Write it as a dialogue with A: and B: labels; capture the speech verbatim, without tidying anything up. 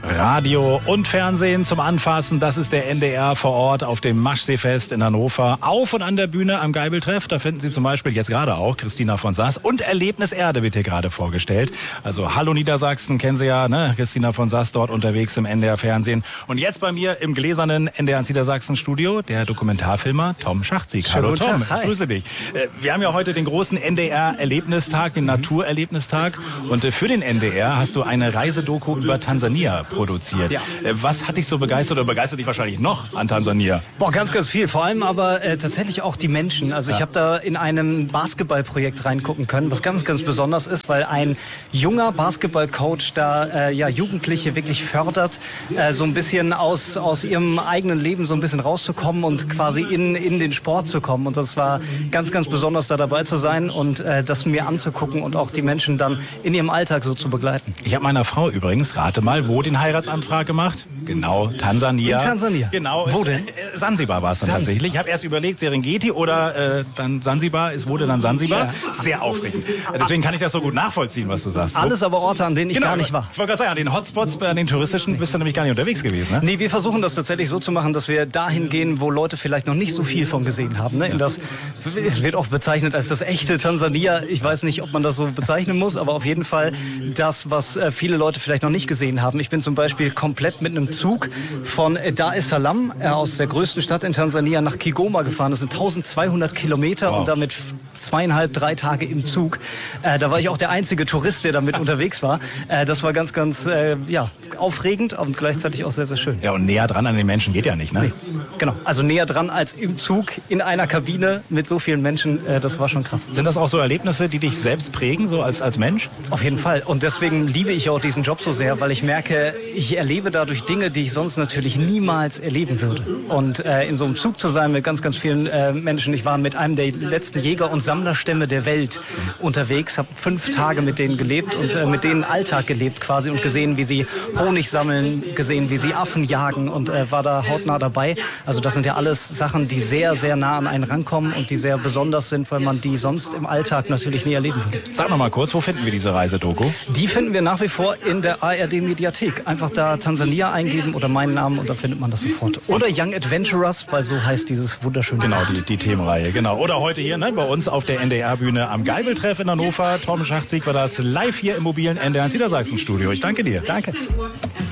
A: Radio und Fernsehen zum Anfassen, das ist der N D R vor Ort auf dem Maschseefest in Hannover. Auf und an der Bühne am Geibeltreff, da finden Sie zum Beispiel jetzt gerade auch Christina von Sass und Erlebnis Erde wird hier gerade vorgestellt. Also Hallo Niedersachsen, kennen Sie ja, ne? Christina von Sass dort unterwegs im N D R Fernsehen. Und jetzt bei mir im gläsernen N D R Niedersachsen Studio der Dokumentarfilmer Tom Schachzig. Hallo Tom, ich grüße dich. Wir haben ja heute den großen N D R Erlebnistag, den Naturerlebnistag. Und für den N D R hast du eine Reisedoku über Tansania produziert. Ja. Was hat dich so begeistert oder begeistert dich wahrscheinlich noch an Tansania?
B: Boah, ganz, ganz viel. Vor allem aber äh, tatsächlich auch die Menschen. Also ja. ich habe da in einem Basketballprojekt reingucken können, was ganz, ganz besonders ist, weil ein junger Basketballcoach da äh, ja Jugendliche wirklich fördert, äh, so ein bisschen aus, aus ihrem eigenen Leben so ein bisschen rauszukommen und quasi in, in den Sport zu kommen. Und das war ganz, ganz besonders, da dabei zu sein und äh, das mir anzugucken und auch die Menschen dann in ihrem Alltag so zu begleiten.
A: Ich habe meiner Frau übrigens, rate mal, wo den Heiratsantrag gemacht? Genau, Tansania.
B: In Tansania?
A: Genau.
B: Wo denn?
A: Sansibar war es dann
B: Sansibar.
A: tatsächlich. Ich habe erst überlegt, Serengeti oder äh, dann Sansibar. Es wurde dann Sansibar. Ja. Sehr aufregend. Deswegen kann ich das so gut nachvollziehen, was du sagst.
B: Alles aber Orte, an denen ich
A: genau,
B: gar nicht war.
A: Ich wollte gerade sagen, an den Hotspots, an den touristischen bist du nämlich gar nicht unterwegs gewesen, ne?
B: Nee, wir versuchen das tatsächlich so zu machen, dass wir dahin gehen, wo Leute vielleicht noch nicht so viel von gesehen haben. Ne? In das, es wird oft bezeichnet als das echte Tansania. Ich weiß nicht, ob man das so bezeichnen muss, aber auf jeden Fall das, was äh, viele Leute vielleicht noch nicht gesehen haben. Ich bin zum Beispiel komplett mit einem Zug von Dar es Salaam äh, aus der größten Stadt in Tansania nach Kigoma gefahren. Das sind eintausendzweihundert Kilometer wow. und damit zweieinhalb, drei Tage im Zug. Äh, da war ich auch der einzige Tourist, der damit unterwegs war. Äh, das war ganz, ganz äh, ja, aufregend und gleichzeitig auch sehr, sehr schön.
A: Ja, und näher dran an den Menschen geht ja nicht, ne?
B: Nee, genau. Also näher dran als im Zug in einer Kabine mit so vielen Menschen. Äh, das war schon krass.
A: Sind das auch so Erlebnisse, die dich selbst prägen, so als, als Mensch?
B: Auf jeden Fall. Und deswegen liebe ich auch diesen Job so sehr, weil ich merke, ich erlebe dadurch Dinge, die ich sonst natürlich niemals erleben würde. Und äh, in so einem Zug zu sein mit ganz, ganz vielen äh, Menschen. Ich war mit einem der letzten Jäger- und Sammlerstämme der Welt unterwegs, habe fünf Tage mit denen gelebt und äh, mit denen Alltag gelebt quasi und gesehen, wie sie Honig sammeln, gesehen, wie sie Affen jagen und äh, war da hautnah dabei. Also das sind ja alles Sachen, die sehr, sehr nah an einen rankommen und die sehr besonders sind, weil man die sonst im Alltag natürlich nie erleben würde.
A: Sag noch mal kurz, wo finden wir diese Reisedoku?
B: Die finden wir nach wie vor in der A R D-Mediathek. Einfach da Tansania eingeben oder meinen Namen und da findet man das sofort. Oder Young Adventurers, weil so heißt dieses wunderschöne
A: Genau, die, die Themenreihe, genau. Oder heute hier ne, bei uns auf der N D R-Bühne am Geibeltreff in Hannover. Tom Schachzig war das live hier im mobilen N D R Niedersachsen-Studio. Ich danke dir.
B: Danke.